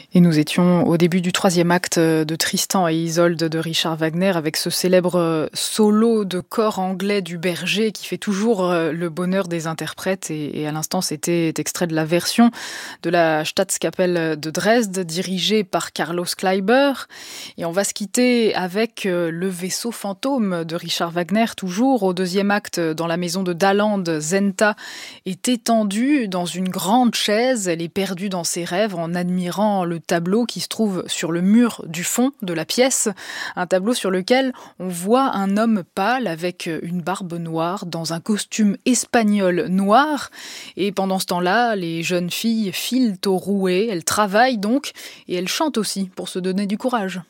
Et nous étions au début du 3e acte de Tristan et Isolde de Richard Wagner avec ce célèbre solo de cor anglais du berger qui fait toujours le bonheur des interprètes. Et à l'instant, c'était extrait de la version de la Staatskapelle de Dresde dirigée par Carlos Kleiber. Et on va se quitter avec le vaisseau fantôme de Richard Wagner, toujours au 2e acte dans la maison de Daland. Zenta est étendue dans une grande chaise. Elle est perdue dans ses rêves en admirant le tableau qui se trouve sur le mur du fond de la pièce, un tableau sur lequel on voit un homme pâle avec une barbe noire dans un costume espagnol noir. Et pendant ce temps-là, les jeunes filles filent au rouet, elles travaillent donc et elles chantent aussi pour se donner du courage.